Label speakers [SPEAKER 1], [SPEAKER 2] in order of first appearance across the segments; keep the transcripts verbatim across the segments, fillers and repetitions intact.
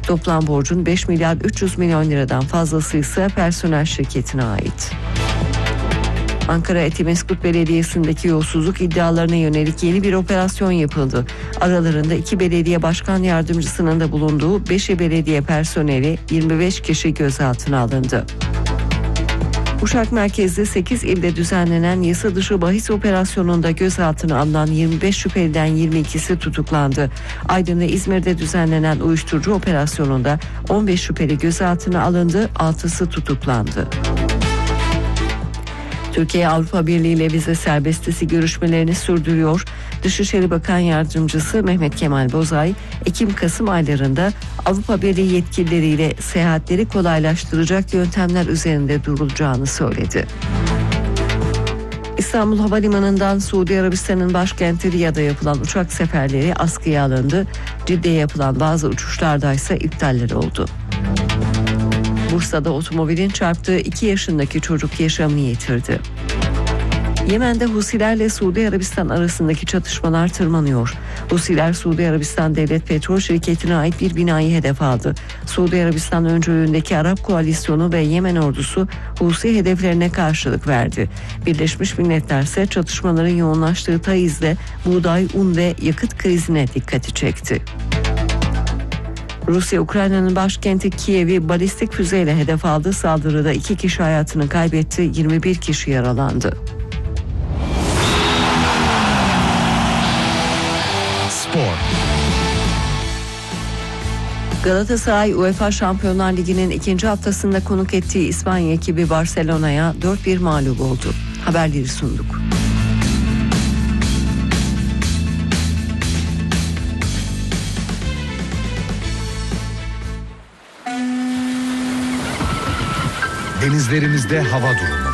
[SPEAKER 1] Toplam borcun beş milyar üç yüz milyon liradan fazlası ise personel şirketine ait. Ankara Etimeskut Belediyesi'ndeki yolsuzluk iddialarına yönelik yeni bir operasyon yapıldı. Aralarında iki belediye başkan yardımcısının da bulunduğu beş belediye personeli yirmi beş kişi gözaltına alındı. Uşak merkezli sekiz ilde düzenlenen yasa dışı bahis operasyonunda gözaltına alınan yirmi beş şüpheliden yirmi ikisi tutuklandı. Aydın ve İzmir'de düzenlenen uyuşturucu operasyonunda on beş şüpheli gözaltına alındı, altısı tutuklandı. Türkiye Avrupa Birliği ile vize serbestisi görüşmelerini sürdürüyor. Dışişleri Bakan Yardımcısı Mehmet Kemal Bozay, Ekim-Kasım aylarında Avrupa Birliği yetkilileriyle seyahatleri kolaylaştıracak yöntemler üzerinde durulacağını söyledi. İstanbul Havalimanı'ndan Suudi Arabistan'ın başkenti Riyad'a yapılan uçak seferleri askıya alındı. Cidde'ye yapılan bazı uçuşlarda ise iptaller oldu. Bursa'da otomobilin çarptığı iki yaşındaki çocuk yaşamını yitirdi. Yemen'de Husilerle Suudi Arabistan arasındaki çatışmalar tırmanıyor. Husiler Suudi Arabistan Devlet Petrol Şirketi'ne ait bir binayı hedef aldı. Suudi Arabistan öncülüğündeki Arap Koalisyonu ve Yemen ordusu Husi hedeflerine karşılık verdi. Birleşmiş Milletler ise çatışmaların yoğunlaştığı Taiz'de buğday, un ve yakıt krizine dikkati çekti. Rusya, Ukrayna'nın başkenti Kiev'i balistik füzeyle hedef aldı. Saldırıda iki kişi hayatını kaybetti, yirmi bir kişi yaralandı.
[SPEAKER 2] Spor.
[SPEAKER 1] Galatasaray UEFA Şampiyonlar Ligi'nin ikinci haftasında konuk ettiği İspanya ekibi Barcelona'ya dört bir mağlup oldu. Haberleri sunduk.
[SPEAKER 2] Denizlerimizde hava durumu.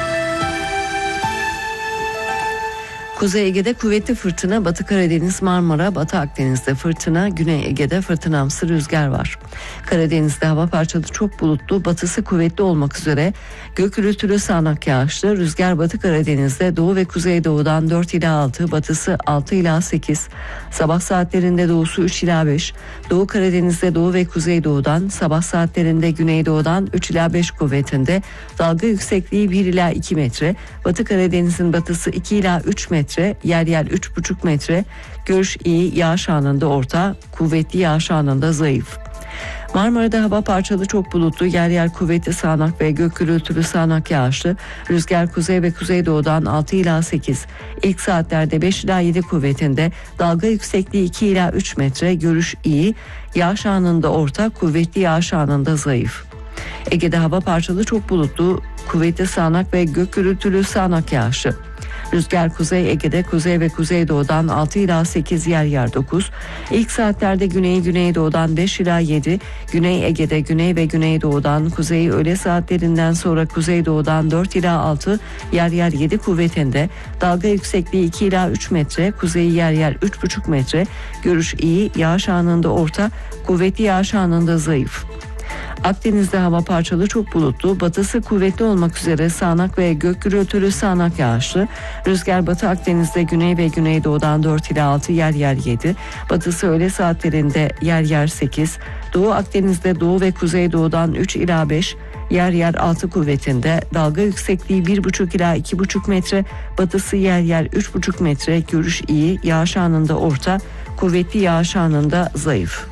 [SPEAKER 1] Kuzey Ege'de kuvvetli fırtına, Batı Karadeniz, Marmara, Batı Akdeniz'de fırtına, Güney Ege'de fırtınamsı rüzgar var. Karadeniz'de hava parçalı çok bulutlu, batısı kuvvetli olmak üzere gök gürültülü sağanak yağışlı, rüzgar Batı Karadeniz'de doğu ve kuzeydoğudan dört ila altı, batısı altı ila sekiz, sabah saatlerinde doğusu üç ila beş, Doğu Karadeniz'de doğu ve kuzeydoğudan, sabah saatlerinde güneydoğudan üç ila beş kuvvetinde, dalga yüksekliği bir ila iki metre, Batı Karadeniz'in batısı iki ila üç metre, yer yer üç buçuk metre, görüş iyi, yağış anında orta, kuvvetli yağış anında zayıf. Marmara'da hava parçalı çok bulutlu, yer yer kuvvetli sağanak ve gök gürültülü sağanak yağışlı, rüzgar kuzey ve kuzeydoğudan altı ila sekiz, ilk saatlerde beş ila yedi kuvvetinde, dalga yüksekliği iki ila üç metre, görüş iyi, yağış anında orta, kuvvetli yağış anında zayıf. Ege'de hava parçalı çok bulutlu, kuvvetli sağanak ve gök gürültülü sağanak yağışlı. Rüzgar Kuzey Ege'de kuzey ve kuzeydoğudan altı ila sekiz, yer yer dokuz. İlk saatlerde güney güneydoğudan beş ila yedi. Güney Ege'de güney ve güneydoğudan kuzey, öğle saatlerinden sonra kuzeydoğudan dört ila altı, yer yer yedi kuvvetinde. Dalga yüksekliği iki ila üç metre, kuzeyi yer yer üç buçuk metre. Görüş iyi, yağış anında orta, kuvvetli yağış anında zayıf. Akdeniz'de hava parçalı çok bulutlu, batısı kuvvetli olmak üzere sağanak ve gök gürültülü sağanak yağışlı. Rüzgar Batı Akdeniz'de güney ve güneydoğudan dört ila altı, yer yer yedi. Batısı öğle saatlerinde yer yer sekiz. Doğu Akdeniz'de doğu ve kuzeydoğudan üç ila beş, yer yer altı kuvvetinde. Dalga yüksekliği bir buçuk ila iki buçuk metre, batısı yer yer üç buçuk metre. Görüş iyi, yağış anında orta, kuvvetli yağış anında zayıf.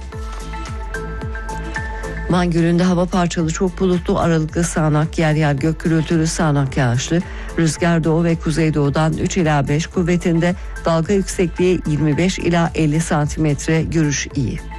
[SPEAKER 1] Van Gölü'nde hava parçalı çok bulutlu, aralıklı sağanak, yer yer gök gürültülü sağanak yağışlı. Rüzgar doğu ve kuzeydoğudan üç ila beş kuvvetinde, dalga yüksekliği yirmi beş ila elli santimetre, görüş iyi.